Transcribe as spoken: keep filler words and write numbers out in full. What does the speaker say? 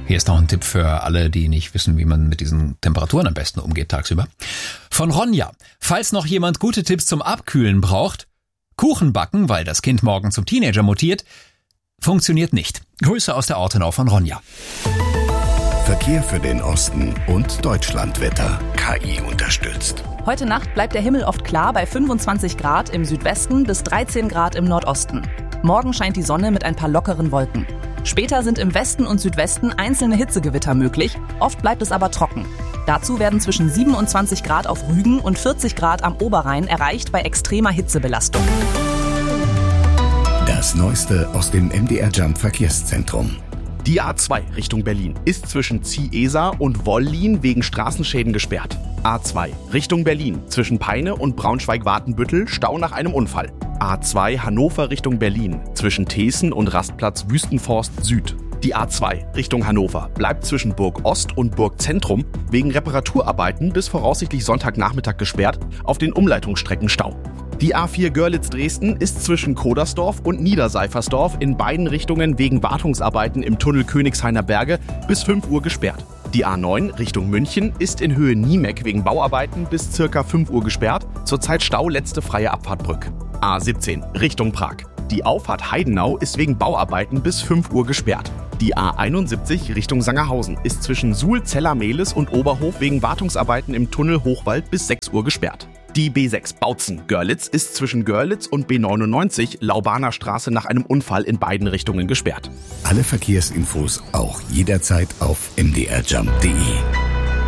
Hier ist noch ein Tipp für alle, die nicht wissen, wie man mit diesen Temperaturen am besten umgeht tagsüber. Von Ronja. Falls noch jemand gute Tipps zum Abkühlen braucht, Kuchen backen, weil das Kind morgen zum Teenager mutiert, funktioniert nicht. Grüße aus der Ortenau von Ronja. Verkehr für den Osten und Deutschlandwetter. K I unterstützt. Heute Nacht bleibt der Himmel oft klar bei fünfundzwanzig Grad im Südwesten bis dreizehn Grad im Nordosten. Morgen scheint die Sonne mit ein paar lockeren Wolken. Später sind im Westen und Südwesten einzelne Hitzegewitter möglich, oft bleibt es aber trocken. Dazu werden zwischen siebenundzwanzig Grad auf Rügen und vierzig Grad am Oberrhein erreicht bei extremer Hitzebelastung. Das Neueste aus dem M D R Jump Verkehrszentrum. Die A zwei Richtung Berlin ist zwischen Ziehesar und Wollin wegen Straßenschäden gesperrt. A zwei Richtung Berlin zwischen Peine und Braunschweig-Watenbüttel Stau nach einem Unfall. A zwei Hannover Richtung Berlin zwischen Thesen und Rastplatz Wüstenforst Süd. Die A zwei Richtung Hannover bleibt zwischen Burg Ost und Burg Zentrum wegen Reparaturarbeiten bis voraussichtlich Sonntagnachmittag gesperrt, auf den Umleitungsstrecken Stau. Die A vier Görlitz-Dresden ist zwischen Kodersdorf und Niederseifersdorf in beiden Richtungen wegen Wartungsarbeiten im Tunnel Königshainer Berge bis fünf Uhr gesperrt. Die A neun Richtung München ist in Höhe Niemeck wegen Bauarbeiten bis circa fünf Uhr gesperrt, zurzeit Stau letzte freie Abfahrtbrück. A siebzehn Richtung Prag. Die Auffahrt Heidenau ist wegen Bauarbeiten bis fünf Uhr gesperrt. Die A einundsiebzig Richtung Sangerhausen ist zwischen Suhl-Zeller-Mehlis und Oberhof wegen Wartungsarbeiten im Tunnel Hochwald bis sechs Uhr gesperrt. Die B sechs Bautzen-Görlitz ist zwischen Görlitz und B neunundneunzig Laubaner Straße nach einem Unfall in beiden Richtungen gesperrt. Alle Verkehrsinfos auch jederzeit auf m d r jump punkt d e.